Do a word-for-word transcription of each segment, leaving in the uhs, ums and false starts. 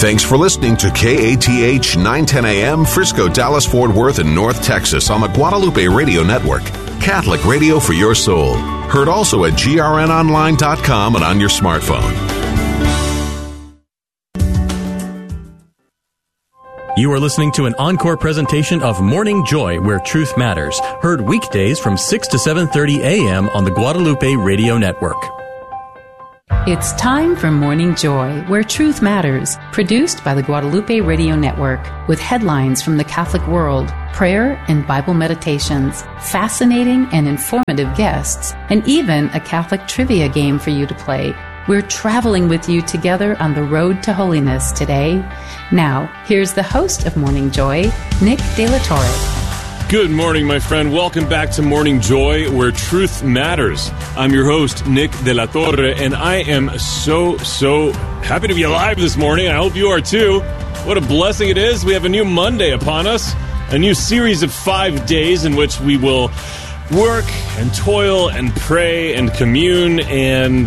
Thanks for listening to K A T H nine ten A M, Frisco, Dallas, Fort Worth, and North Texas on the Guadalupe Radio Network. Catholic radio for your soul. Heard also at G R N online dot com and on your smartphone. You are listening to an encore presentation of Morning Joy, where truth matters. Heard weekdays from six to seven thirty A M on the Guadalupe Radio Network. It's time for Morning Joy, where truth matters, produced by the Guadalupe Radio Network, with headlines from the Catholic world, prayer and Bible meditations, fascinating and informative guests, and even a Catholic trivia game for you to play. We're traveling with you together on the road to holiness today. Now, here's the host of Morning Joy, Nick De La Torre. Good morning, my friend. Welcome back to Morning Joy, where truth matters. I'm your host, Nick De La Torre, and I am so, so happy to be alive this morning. I hope you are too. What a blessing it is. We have a new Monday upon us, a new series of five days in which we will work and toil and pray and commune and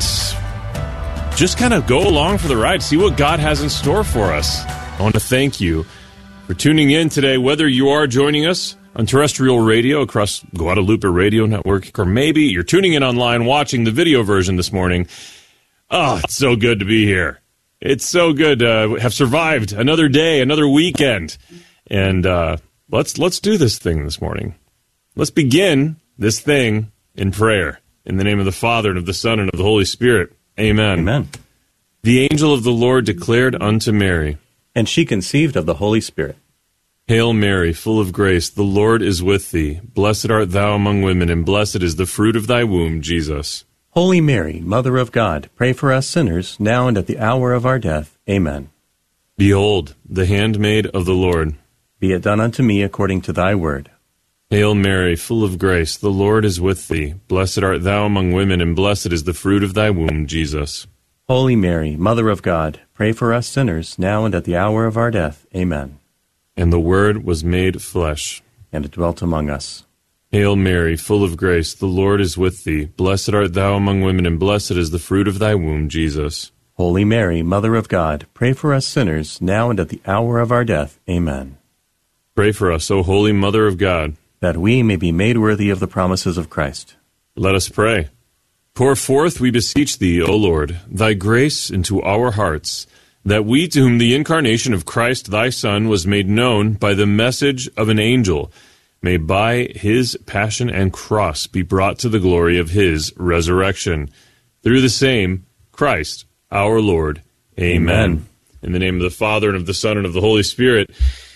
just kind of go along for the ride, see what God has in store for us. I want to thank you for tuning in today, whether you are joining us on terrestrial radio across Guadalupe Radio Network, or maybe you're tuning in online watching the video version this morning. Oh, it's so good to be here. It's so good to have survived another day, another weekend. And uh, let's let's do this thing this morning. Let's begin this thing in prayer. In the name of the Father, and of the Son, and of the Holy Spirit. Amen. Amen. The angel of the Lord declared unto Mary, and she conceived of the Holy Spirit. Hail Mary, full of grace, the Lord is with thee. Blessed art thou among women, and blessed is the fruit of thy womb, Jesus. Holy Mary, Mother of God, pray for us sinners, now and at the hour of our death. Amen. Behold, the handmaid of the Lord. Be it done unto me according to thy word. Hail Mary, full of grace, the Lord is with thee. Blessed art thou among women, and blessed is the fruit of thy womb, Jesus. Holy Mary, Mother of God, pray for us sinners, now and at the hour of our death. Amen. And the Word was made flesh, and it dwelt among us. Hail Mary, full of grace, the Lord is with thee. Blessed art thou among women, and blessed is the fruit of thy womb, Jesus. Holy Mary, Mother of God, pray for us sinners, now and at the hour of our death. Amen. Pray for us, O Holy Mother of God, that we may be made worthy of the promises of Christ. Let us pray. Pour forth, we beseech thee, O Lord, thy grace into our hearts, that we, to whom the incarnation of Christ thy Son was made known by the message of an angel, may by his passion and cross be brought to the glory of his resurrection. Through the same Christ our Lord. Amen. Amen. In the name of the Father, and of the Son, and of the Holy Spirit.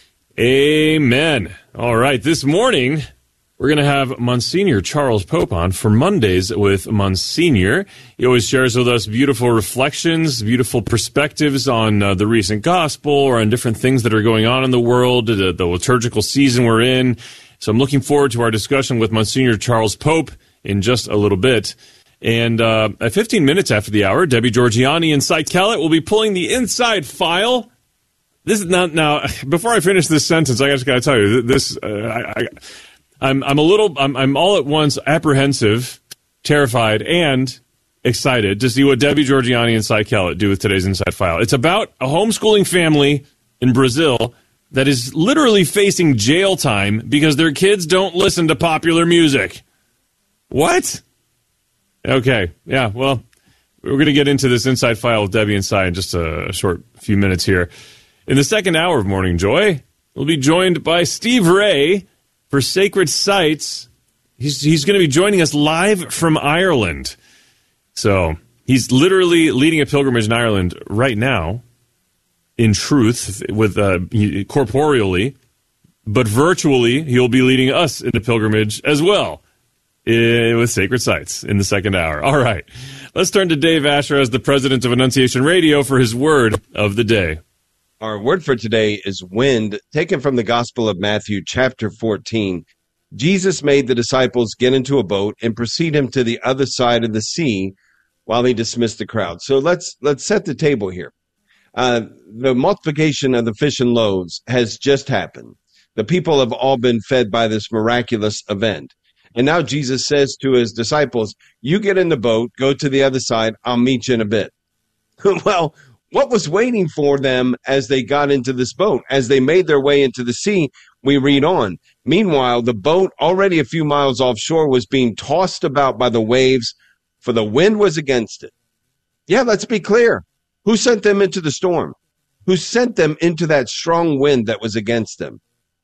Amen. All right, this morning we're going to have Monsignor Charles Pope on for Mondays with Monsignor. He always shares with us beautiful reflections, beautiful perspectives on uh, the recent gospel or on different things that are going on in the world, the, the liturgical season we're in. So I'm looking forward to our discussion with Monsignor Charles Pope in just a little bit. And uh, at fifteen minutes after the hour, Debbie Georgiani and Cy Kellett will be pulling the inside file. This is not now. Before I finish this sentence, I just got to tell you this. Uh, I, I, I'm I'm a little I'm I'm all at once apprehensive, terrified, and excited to see what Debbie Georgiani and Cy Kellett do with today's Inside File. It's about a homeschooling family in Brazil that is literally facing jail time because their kids don't listen to popular music. What? Okay, yeah, well, we're going to get into this Inside File with Debbie and Cy in just a, a short few minutes here. In the second hour of Morning Joy, we'll be joined by Steve Ray for Sacred Sites. He's he's going to be joining us live from Ireland. So he's literally leading a pilgrimage in Ireland right now, in truth, with uh, corporeally, but virtually he'll be leading us in a pilgrimage as well uh, with Sacred Sites in the second hour. All right, let's turn to Dave Asher as the president of Annunciation Radio for his word of the day. Our word for today is wind, taken from the Gospel of Matthew, chapter fourteen. Jesus made the disciples get into a boat and proceed him to the other side of the sea while he dismissed the crowd. So let's let's set the table here. Uh, the multiplication of the fish and loaves has just happened. The people have all been fed by this miraculous event. And now Jesus says to his disciples, you get in the boat, go to the other side, I'll meet you in a bit. Well, What was waiting for them as they got into this boat? As they made their way into the sea, we read on. Meanwhile, the boat, already a few miles offshore, was being tossed about by the waves, for the wind was against it. Yeah, let's be clear. Who sent them into the storm? Who sent them into that strong wind that was against them?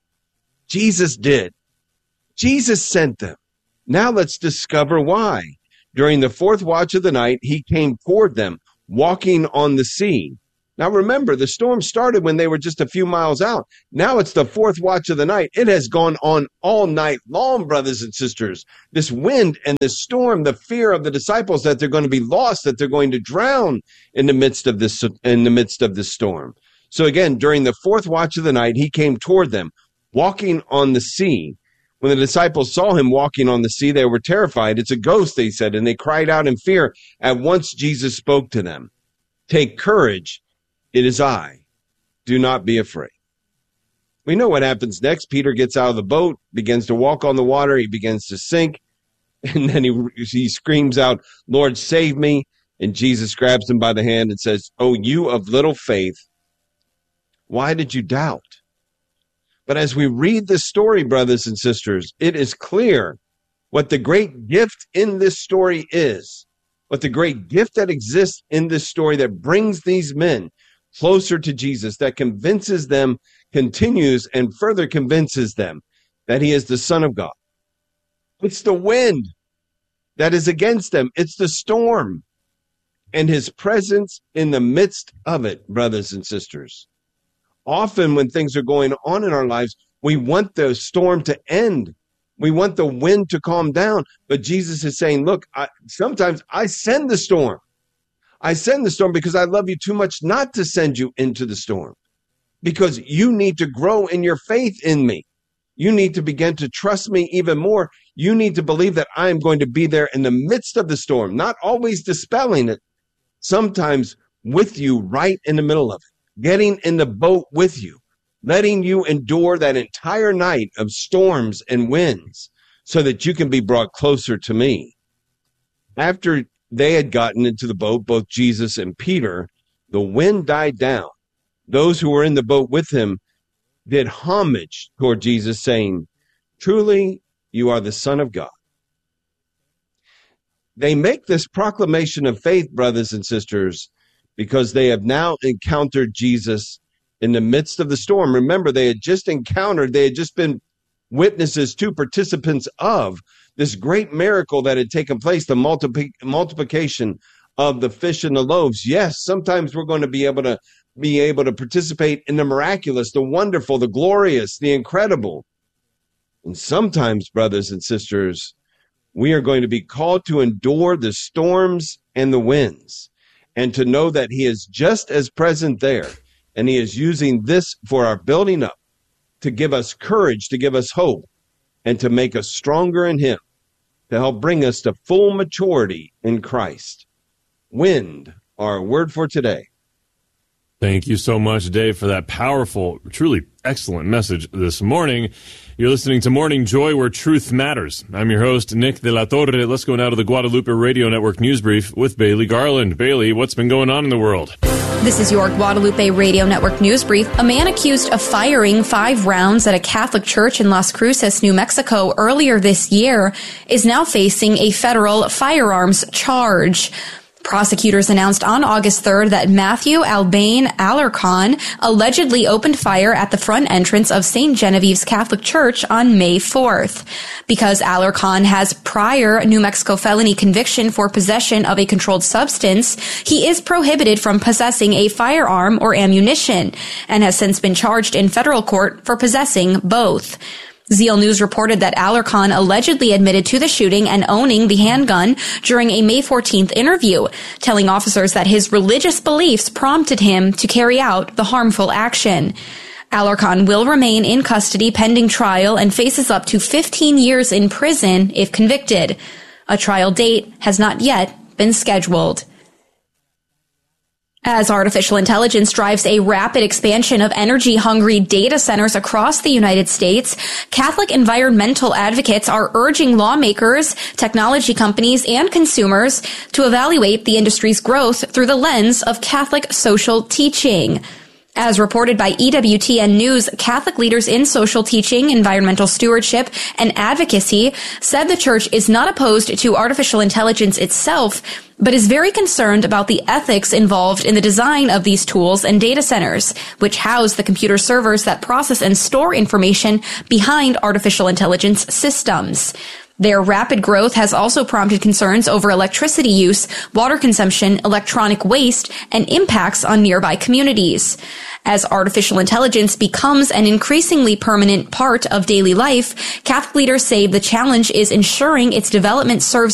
Jesus did. Jesus sent them. Now let's discover why. During the fourth watch of the night, he came toward them, walking on the sea. Now remember, the storm started when they were just a few miles out. Now it's the fourth watch of the night. It has gone on all night long, brothers and sisters. This wind and this storm, the fear of the disciples that they're going to be lost, that they're going to drown in the midst of this, in the midst of this storm. So again, during the fourth watch of the night, he came toward them, walking on the sea. When the disciples saw him walking on the sea, they were terrified. It's a ghost, they said, and they cried out in fear. At once Jesus spoke to them. Take courage. It is I. Do not be afraid. We know what happens next. Peter gets out of the boat, begins to walk on the water. He begins to sink. And then he, he screams out, Lord, save me. And Jesus grabs him by the hand and says, oh, you of little faith, why did you doubt? But as we read this story, brothers and sisters, it is clear what the great gift in this story is, what the great gift that exists in this story that brings these men closer to Jesus, that convinces them, continues and further convinces them that he is the Son of God. It's the wind that is against them. It's the storm and his presence in the midst of it, brothers and sisters. Often when things are going on in our lives, we want the storm to end. We want the wind to calm down. But Jesus is saying, look, I, sometimes I send the storm. I send the storm because I love you too much not to send you into the storm. Because you need to grow in your faith in me. You need to begin to trust me even more. You need to believe that I am going to be there in the midst of the storm, not always dispelling it, sometimes with you right in the middle of it. Getting in the boat with you, letting you endure that entire night of storms and winds so that you can be brought closer to me. After they had gotten into the boat, both Jesus and Peter, the wind died down. Those who were in the boat with him did homage toward Jesus, saying, truly, you are the Son of God. They make this proclamation of faith, brothers and sisters, because they have now encountered Jesus in the midst of the storm. Remember, they had just encountered, they had just been witnesses to, participants of this great miracle that had taken place, the multipli- multiplication of the fish and the loaves. Yes, sometimes we're going to be able to be able to participate in the miraculous, the wonderful, the glorious, the incredible. And sometimes, brothers and sisters, we are going to be called to endure the storms and the winds, and to know that he is just as present there. And he is using this for our building up, to give us courage, to give us hope, and to make us stronger in him, to help bring us to full maturity in Christ. Wind, our word for today. Thank you so much, Dave, for that powerful, truly excellent message this morning. You're listening to Morning Joy, where truth matters. I'm your host, Nick De La Torre. Let's go now to the Guadalupe Radio Network News Brief with Bailey Garland. Bailey, what's been going on in the world? This is your Guadalupe Radio Network News Brief. A man accused of firing five rounds at a Catholic church in Las Cruces, New Mexico earlier this year is now facing a federal firearms charge. Prosecutors announced on August third that Matthew Albane Alarcon allegedly opened fire at the front entrance of Saint Genevieve's Catholic Church on May fourth. Because Alarcon has prior New Mexico felony conviction for possession of a controlled substance, he is prohibited from possessing a firearm or ammunition and has since been charged in federal court for possessing both. Zeal News reported that Alarcon allegedly admitted to the shooting and owning the handgun during a May fourteenth interview, telling officers that his religious beliefs prompted him to carry out the harmful action. Alarcon will remain in custody pending trial and faces up to fifteen years in prison if convicted. A trial date has not yet been scheduled. As artificial intelligence drives a rapid expansion of energy-hungry data centers across the United States, Catholic environmental advocates are urging lawmakers, technology companies, and consumers to evaluate the industry's growth through the lens of Catholic social teaching. As reported by E W T N News, Catholic leaders in social teaching, environmental stewardship, and advocacy said the church is not opposed to artificial intelligence itself, but is very concerned about the ethics involved in the design of these tools and data centers, which house the computer servers that process and store information behind artificial intelligence systems. Their rapid growth has also prompted concerns over electricity use, water consumption, electronic waste, and impacts on nearby communities. As artificial intelligence becomes an increasingly permanent part of daily life, Catholic leaders say the challenge is ensuring its development serves